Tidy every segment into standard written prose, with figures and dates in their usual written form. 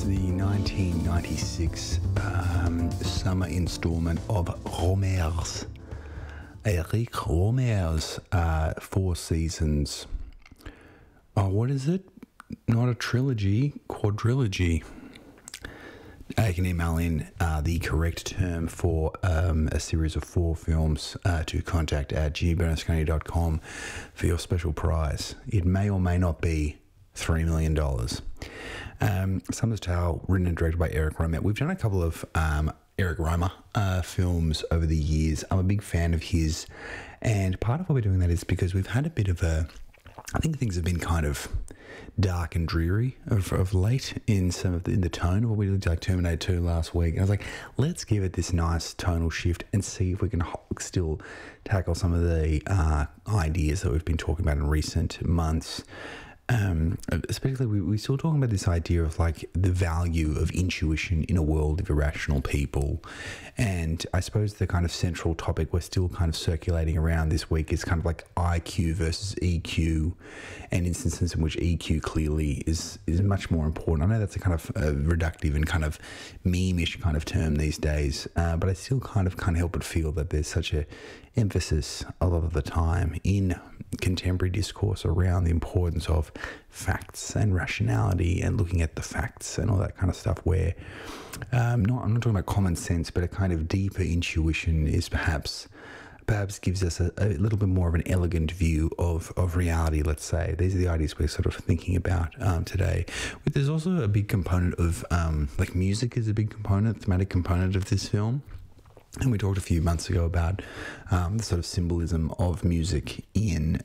the 1996 summer installment of Rohmer's, Eric Rohmer's Four Seasons. Oh, what is it? Not a trilogy, quadrilogy. You can email in the correct term for a series of 4 films to contact at gbernasconi.com for your special prize. It may or may not be $3 million. Summer's Tale, written and directed by Eric Rohmer. We've done a couple of Eric Rohmer films over the years. I'm a big fan of his, and part of why we're doing that is because we've had a bit of a... I think things have been kind of dark and dreary of late in the tone of what we did, like Terminator 2 last week. And I was like, let's give it this nice tonal shift and see if we can still tackle some of the ideas that we've been talking about in recent months. Especially we're still talking about this idea of like the value of intuition in a world of irrational people, and I suppose the kind of central topic we're still kind of circulating around this week is kind of like IQ versus EQ, and instances in which EQ clearly is much more important. I know that's a kind of reductive and kind of meme-ish kind of term these days, but I still kind of can't help but feel that there's such a emphasis a lot of the time in contemporary discourse around the importance of facts and rationality and looking at the facts and all that kind of stuff, where I'm not talking about common sense, but a kind of deeper intuition is perhaps gives us a little bit more of an elegant view of reality, let's say. These are the ideas we're sort of thinking about today. But there's also a big component of like music is a big component, thematic component of this film. And we talked a few months ago about the sort of symbolism of music in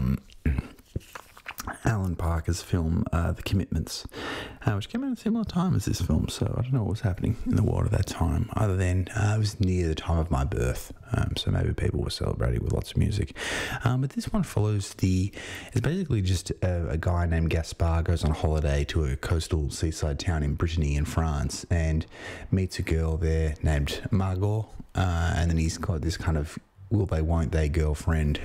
Alan Parker's film, The Commitments, which came out at a similar time as this film. So I don't know what was happening in the world at that time, other than it was near the time of my birth. So maybe people were celebrating with lots of music. But this one follows it's basically just a guy named Gaspar goes on holiday to a coastal seaside town in Brittany in France and meets a girl there named Margot. And then he's got this kind of will they, won't they girlfriend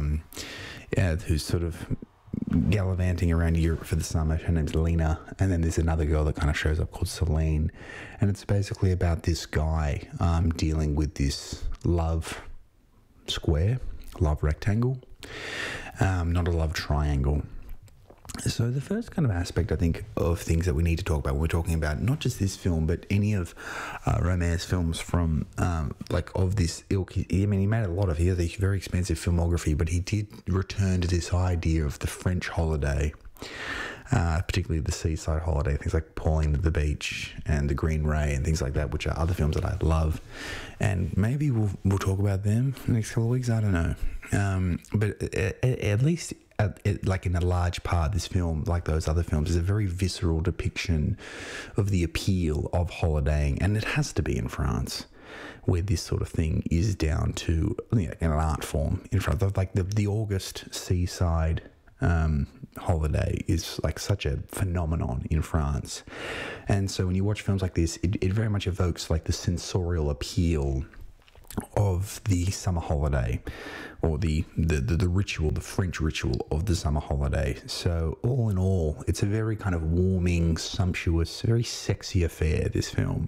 who's sort of gallivanting around Europe for the summer. Her name's Lena. And then there's another girl that kind of shows up called Celine. And it's basically about this guy dealing with this love square, love rectangle, not a love triangle. So the first kind of aspect, I think, of things that we need to talk about when we're talking about not just this film, but any of Rohmer's films from, of this ilk. He made a lot of... He has a very expensive filmography, but he did return to this idea of the French holiday, particularly the seaside holiday, things like Pauline at the Beach and The Green Ray and things like that, which are other films that I love. And maybe we'll talk about them in the next couple of weeks, I don't know. But at least... like in a large part, this film, like those other films, is a very visceral depiction of the appeal of holidaying, and it has to be in France, where this sort of thing is down to an art form in front of like the August seaside holiday is like such a phenomenon in France. And so when you watch films like this, it very much evokes like the sensorial appeal of the summer holiday, or the ritual, the French ritual of the summer holiday. So all in all, it's a very kind of warming, sumptuous, very sexy affair, this film.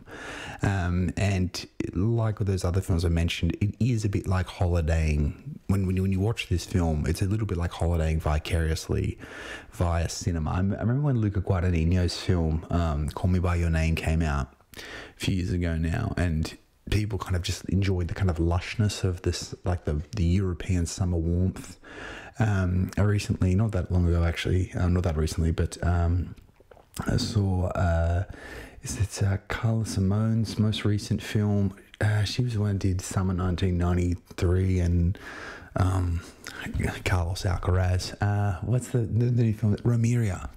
And like with those other films I mentioned, it is a bit like holidaying. When you watch this film, it's a little bit like holidaying vicariously via cinema. I remember when Luca Guadagnino's film, Call Me By Your Name, came out a few years ago now, and people kind of just enjoyed the kind of lushness of this, like the European summer warmth. Recently, not that long ago actually, not that recently, but I saw, it's Carla Simone's most recent film. She was the one who did Summer 1993 and Carlos Alcaraz. What's the new film? Romeria.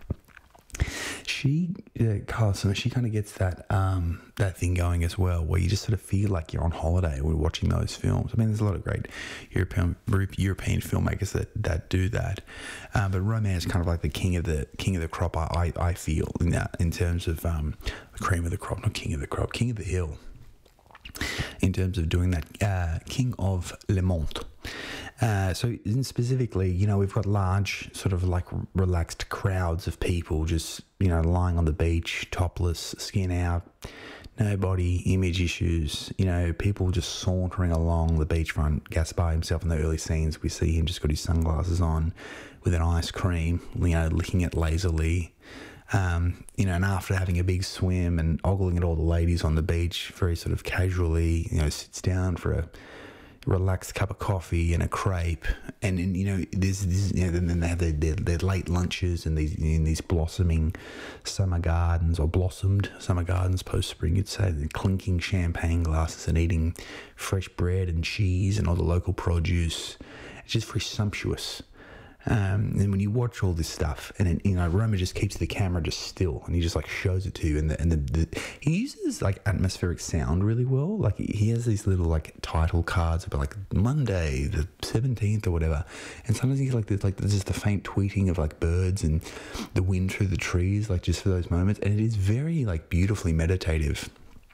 Carla Simone, she kind of gets that thing going as well, where you just sort of feel like you're on holiday when watching those films. I mean, there's a lot of great European filmmakers that do that, but Rohmer is kind of like the king of the crop. I feel in terms of the cream of the crop, not king of the crop, king of the hill. In terms of doing that, king of Le Monde. So specifically, we've got large sort of like relaxed crowds of people just, lying on the beach, topless, skin out, no body image issues, people just sauntering along the beachfront. Gaspar himself in the early scenes, we see him just got his sunglasses on with an ice cream, licking it lazily. And after having a big swim and ogling at all the ladies on the beach, very sort of casually, sits down for a relaxed cup of coffee and a crepe, and there's this, then they have their late lunches and these blossoming summer gardens, or blossomed summer gardens post spring, you'd say, the clinking champagne glasses and eating fresh bread and cheese and all the local produce. It's just very sumptuous. And when you watch all this stuff, and Roma just keeps the camera just still, and he just like shows it to you, and he uses like atmospheric sound really well. Like he has these little like title cards about like Monday the 17th or whatever, and sometimes you get there's just a faint tweeting of like birds and the wind through the trees, like just for those moments, and it is very like beautifully meditative.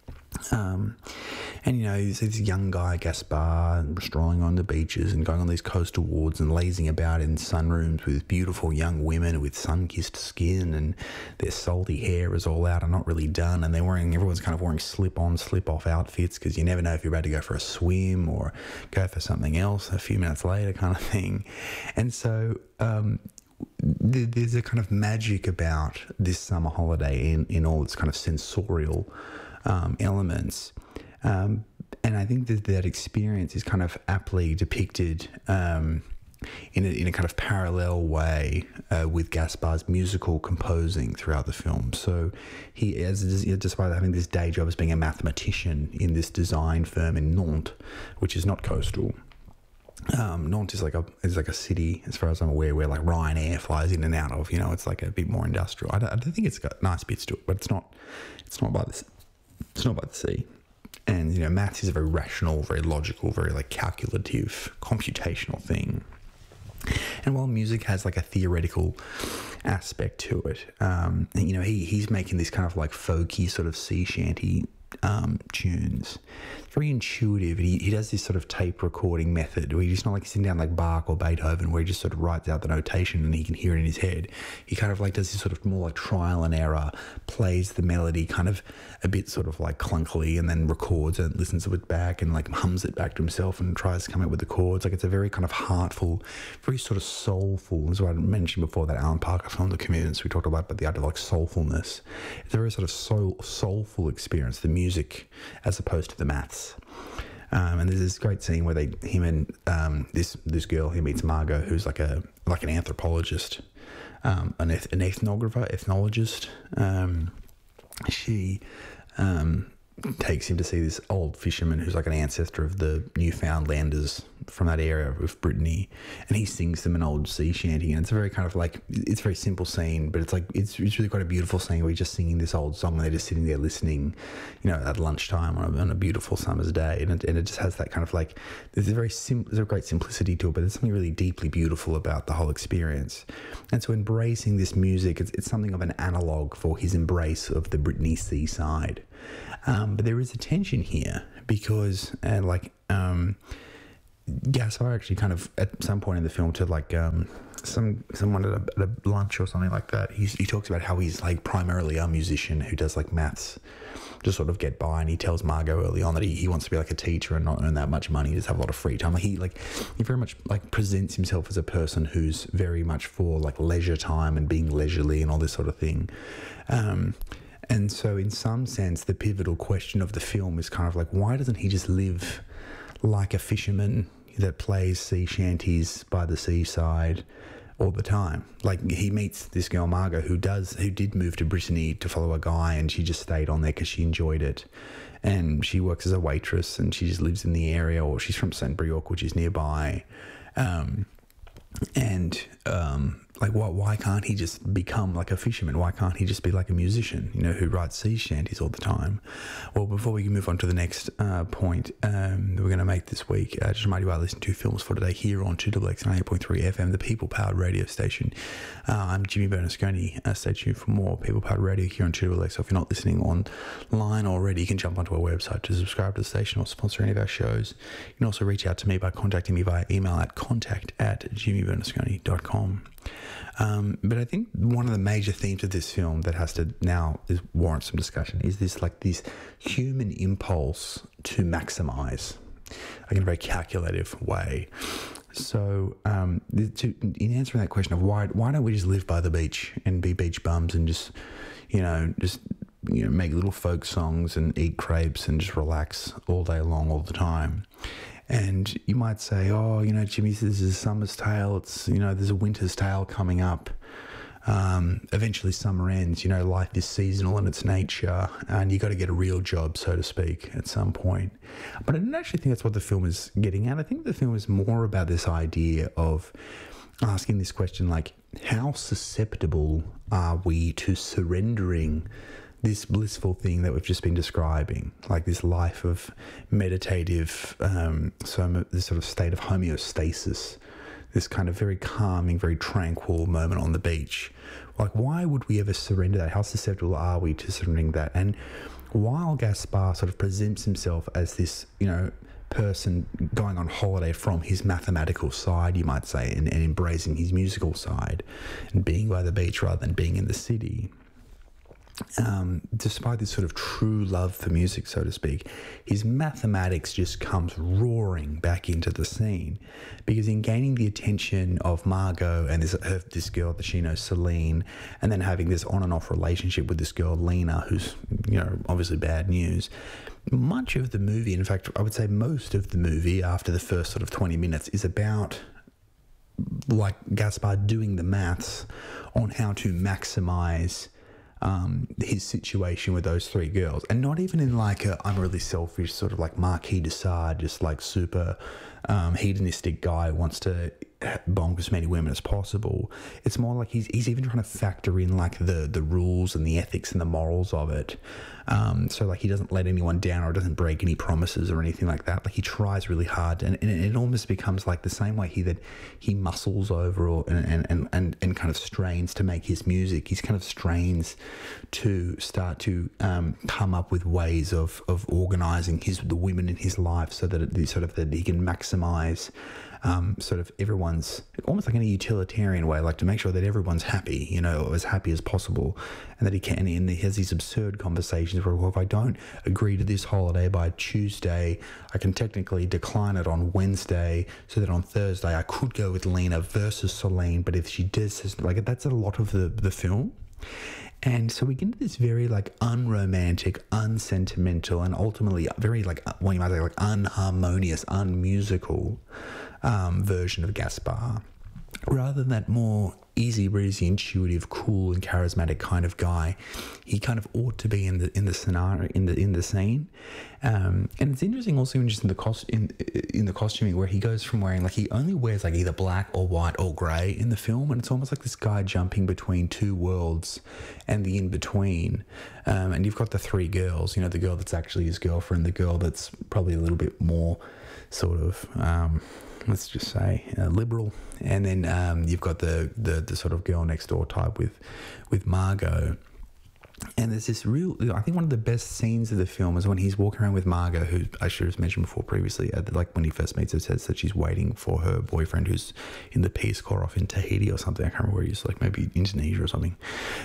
And you see this young guy, Gaspar, strolling on the beaches and going on these coastal walks and lazing about in sunrooms with beautiful young women with sun-kissed skin, and their salty hair is all out and not really done, and everyone's kind of wearing slip-on, slip-off outfits, because you never know if you're about to go for a swim or go for something else a few minutes later kind of thing. And so there's a kind of magic about this summer holiday in all its kind of sensorial elements. And I think that experience is kind of aptly depicted in a kind of parallel way with Gaspar's musical composing throughout the film. So he, despite having this day job as being a mathematician in this design firm in Nantes, which is not coastal. Nantes is like a city, as far as I'm aware, where like Ryanair flies in and out of. It's like a bit more industrial. I don't think it's got nice bits to it, but it's not by the sea. And maths is a very rational, very logical, very like calculative, computational thing. And while music has like a theoretical aspect to it, he's making this kind of like folky sort of sea shanty tunes. Very intuitive. He does this sort of tape recording method where he's not like sitting down like Bach or Beethoven, where he just sort of writes out the notation and he can hear it in his head. He kind of like does this sort of more like trial and error, plays the melody kind of a bit sort of like clunkily, and then records and listens to it back and like hums it back to himself and tries to come up with the chords. Like it's a very kind of heartful, very sort of soulful. As I mentioned before, that Alan Parker film, The Communists, we talked about the idea of like soulfulness. It's a very sort of soulful experience, the music as opposed to the maths. And there's this great scene where him and this girl, he meets Margot, who's like an anthropologist, an ethnologist. She takes him to see this old fisherman who's like an ancestor of the Newfoundlanders from that area of Brittany, and he sings them an old sea shanty, and it's a very kind of like, it's a very simple scene, but it's really quite a beautiful scene where he's just singing this old song and they're just sitting there listening, at lunchtime on a beautiful summer's day, and it just has that kind of like, there's a great simplicity to it, but there's something really deeply beautiful about the whole experience. And so embracing this music, it's something of an analogue for his embrace of the Brittany seaside. But there is a tension here because, Gaspar actually kind of at some point in the film to like someone at a lunch or something like that, he talks about how he's like primarily a musician who does like maths to sort of get by, and he tells Margot early on that he wants to be like a teacher and not earn that much money, just have a lot of free time. He very much like presents himself as a person who's very much for like leisure time and being leisurely and all this sort of thing. And so in some sense, the pivotal question of the film is kind of like, why doesn't he just live like a fisherman that plays sea shanties by the seaside all the time? Like, he meets this girl, Margot, who did move to Brittany to follow a guy, and she just stayed on there because she enjoyed it. And she works as a waitress, and she just lives in the area, or she's from Saint-Brieuc, which is nearby. like, why can't he just become like a fisherman? Why can't he just be like a musician, you know, who writes sea shanties all the time? Well, before we move on to the next point that we're going to make this week, just remind you I listen to Films for Today here on 2XX 98.3 FM, the people-powered radio station. I'm Jimmy Bernasconi. Stay tuned for more people-powered radio here on 2XX. So if you're not listening online already, you can jump onto our website to subscribe to the station or sponsor any of our shows. You can also reach out to me by contacting me via email at contact@jimmybernasconi.com. But I think one of the major themes of this film that warrant some discussion is this human impulse to maximize, like in a very calculative way. So, in answering that question of why don't we just live by the beach and be beach bums and just make little folk songs and eat crepes and just relax all day long, all the time. And you might say, oh, Jimmy, this is a summer's tale. It's, there's a winter's tale coming up. Eventually summer ends, life is seasonal in its nature and you got to get a real job, so to speak, at some point. But I don't actually think that's what the film is getting at. I think the film is more about this idea of asking this question, like, how susceptible are we to surrendering this blissful thing that we've just been describing, like this life of meditative, this sort of state of homeostasis, this kind of very calming, very tranquil moment on the beach. Like, why would we ever surrender that? How susceptible are we to surrendering that? And while Gaspar sort of presents himself as this, person going on holiday from his mathematical side, you might say, and embracing his musical side and being by the beach rather than being in the city, despite this sort of true love for music, so to speak, his mathematics just comes roaring back into the scene, because in gaining the attention of Margot and this girl that she knows, Celine, and then having this on and off relationship with this girl, Lena, who's, obviously bad news, much of the movie, in fact, I would say most of the movie after the first sort of 20 minutes is about like Gaspar doing the maths on how to maximize his situation with those three girls, and not even in like I'm really selfish sort of like Marquis de Sade, just like super hedonistic guy who wants to bonk as many women as possible. It's more like he's even trying to factor in like the rules and the ethics and the morals of it. So like he doesn't let anyone down or doesn't break any promises or anything like that. Like he tries really hard, and it almost becomes like the same way he muscles over and kind of strains to make his music. He's kind of strains to start to come up with ways of organizing the women in his life so that that he can maximize sort of everyone's, almost like in a utilitarian way, like to make sure that everyone's happy, as happy as possible, and that he can, and he has these absurd conversations where, well, if I don't agree to this holiday by Tuesday, I can technically decline it on Wednesday, so that on Thursday I could go with Lena versus Celine, but if she does, like, that's a lot of the film. And so we get into this very like unromantic, unsentimental, and ultimately very like what you might say like unharmonious, unmusical version of Gaspar, rather than that more easy breezy, intuitive, cool, and charismatic kind of guy he kind of ought to be in the scenario, in the scene. And it's interesting also in just in the costuming, where he goes from wearing, like, he only wears like either black or white or grey in the film, and it's almost like this guy jumping between two worlds and the in between. And you've got the three girls, the girl that's actually his girlfriend, the girl that's probably a little bit more sort of let's just say liberal, and then you've got the sort of girl next door type with Margot. And there's this I think one of the best scenes of the film is when he's walking around with Margot, who I should have mentioned before previously, like when he first meets her, says that she's waiting for her boyfriend who's in the Peace Corps off in Tahiti or something. I can't remember where he's, like maybe Indonesia or something.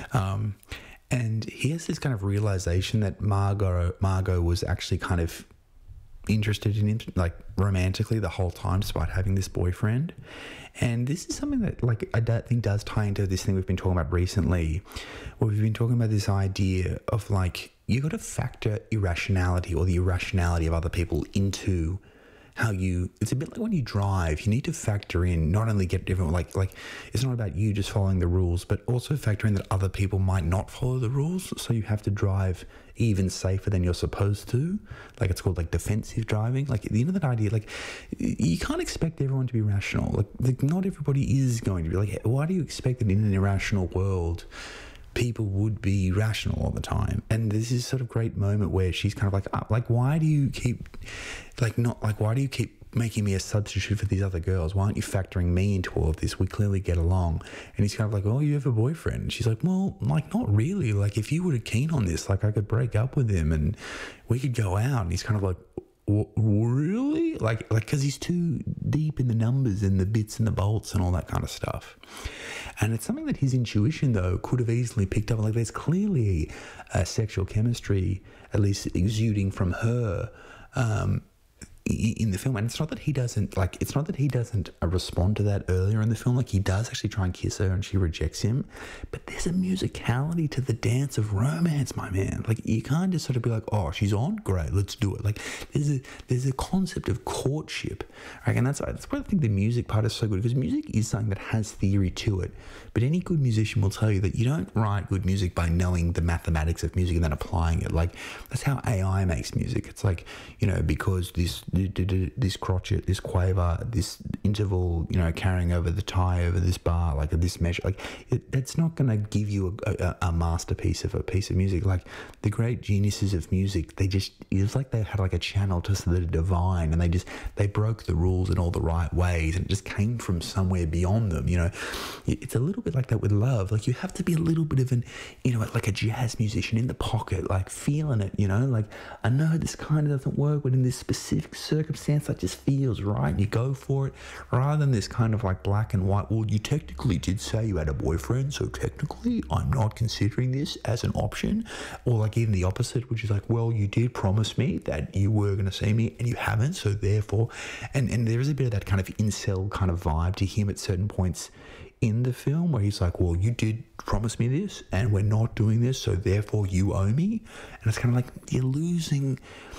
And he has this kind of realization that Margot was actually kind of interested in him, like romantically, the whole time, despite having this boyfriend. And this is something that, like, I don't think does tie into this thing we've been talking about recently, where we've been talking about this idea of, like, you got to factor irrationality or the irrationality of other people into how it's a bit like when you drive, you need to factor in, not only get different, like it's not about you just following the rules, but also factor in that other people might not follow the rules. So you have to drive even safer than you're supposed to. Like, it's called like defensive driving. Like, you know that idea, like you can't expect everyone to be rational. Like not everybody is going to be. Like, why do you expect that in an irrational world people would be rational all the time? And there's this sort of great moment where she's kind of like, why do you keep making me a substitute for these other girls? Why aren't you factoring me into all of this? We clearly get along. And he's kind of like, oh, you have a boyfriend? And she's like, well, like, not really. Like, if you were keen on this, like, I could break up with him and we could go out. And he's kind of like, really? Like, because he's too deep in the numbers and the bits and the bolts and all that kind of stuff. And it's something that his intuition, though, could have easily picked up. Like, there's clearly a sexual chemistry, at least exuding from her, in the film. And it's not that he doesn't respond to that earlier in the film. Like, he does actually try and kiss her and she rejects him, but there's a musicality to the dance of romance, my man. Like, you can't just sort of be like, oh, she's on, great, let's do it. Like, there's a concept of courtship, right? And that's why I think the music part is so good, because music is something that has theory to it, but any good musician will tell you that you don't write good music by knowing the mathematics of music and then applying it. Like, that's how AI makes music. It's like, you know, because this crotchet, this quaver, this interval, you know, carrying over the tie over this bar, like this measure, like that's not going to give you a masterpiece of a piece of music. Like, the great geniuses of music, it's like they had like a channel to the divine, and they broke the rules in all the right ways, and it just came from somewhere beyond them. You know, it's a little bit like that with love. Like, you have to be a little bit of like a jazz musician in the pocket, like feeling it, you know, like, I know this kind of doesn't work, but in this specific circumstance that just feels right, you go for it, rather than this kind of like black and white, well, you technically did say you had a boyfriend, so technically I'm not considering this as an option. Or like even the opposite, which is like, well, you did promise me that you were going to see me and you haven't, so therefore, and there is a bit of that kind of incel kind of vibe to him at certain points in the film, where he's like, well, you did promise me this and we're not doing this, so therefore you owe me. And it's kind of like, you're losing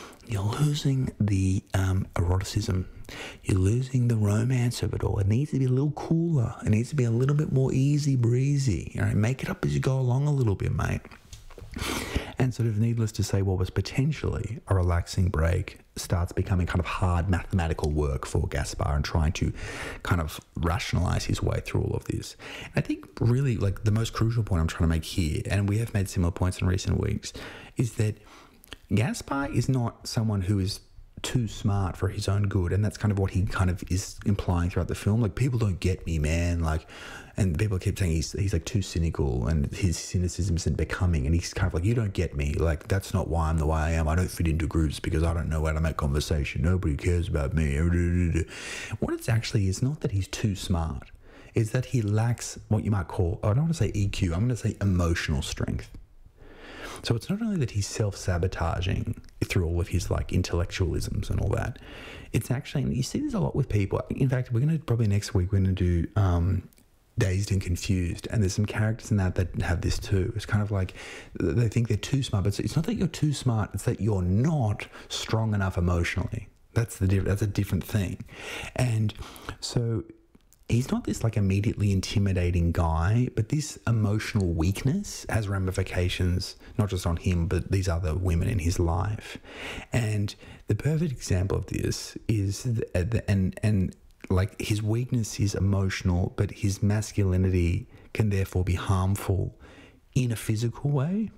the eroticism. You're losing the romance of it all. It needs to be a little cooler. It needs to be a little bit more easy breezy. You know, make it up as you go along a little bit, mate. And sort of needless to say, what was potentially a relaxing break starts becoming kind of hard mathematical work for Gaspar, and trying to kind of rationalize his way through all of this. And I think really, like, the most crucial point I'm trying to make here, and we have made similar points in recent weeks, is that Gaspar is not someone who is too smart for his own good, and that's kind of what he kind of is implying throughout the film. Like, people don't get me, man. Like, and people keep saying he's like too cynical, and his cynicism isn't becoming, and he's kind of like, you don't get me. Like, that's not why I'm the way I am. I don't fit into groups because I don't know how to make conversation. Nobody cares about me. What it's actually is not that he's too smart. It's that he lacks what you might call, I don't want to say EQ, I'm going to say emotional strength. So it's not only that he's self-sabotaging through all of his like intellectualisms and all that. It's actually, and you see this a lot with people. In fact, we're going to probably next week, we're going to do Dazed and Confused. And there's some characters in that have this too. It's kind of like they think they're too smart, but it's not that you're too smart. It's that you're not strong enough emotionally. That's a different thing. And so he's not this like immediately intimidating guy, but this emotional weakness has ramifications not just on him, but these other women in his life. And the perfect example of this is, and like, his weakness is emotional, but his masculinity can therefore be harmful in a physical way,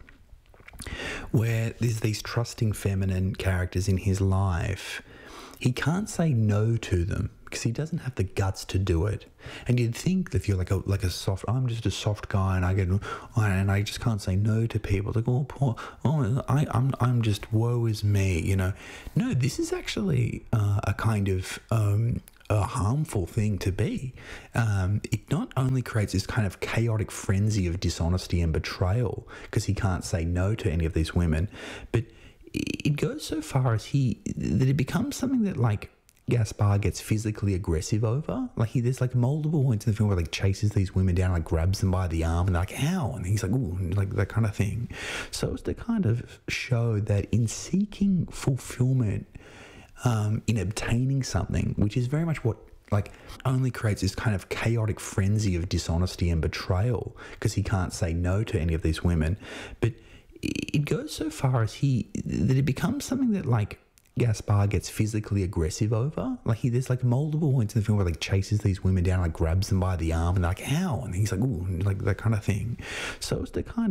where there's these trusting feminine characters in his life. He can't say no to them because he doesn't have the guts to do it. And you'd think that if you're like a soft, I'm just a soft guy, and I just can't say no to people. Like, oh, poor, I'm just, woe is me, you know. No, this is actually a kind of a harmful thing to be. It not only creates this kind of chaotic frenzy of dishonesty and betrayal because he can't say no to any of these women, but it goes so far as that it becomes something that, like, Gaspar gets physically aggressive over. Like, there's like multiple points in the film where, like, chases these women down, like grabs them by the arm and they're like, ow, and he's like, ooh, like that kind of thing. So it's to kind of show that in seeking fulfillment in obtaining something, which is very much what only creates this kind of chaotic frenzy of dishonesty and betrayal because he can't say no to any of these women. But it goes so far as that it becomes something that Gaspar gets physically aggressive over. There's multiple points in the film where chases these women down, grabs them by the arm and ow, and he's ooh, that kind of thing. So as to kind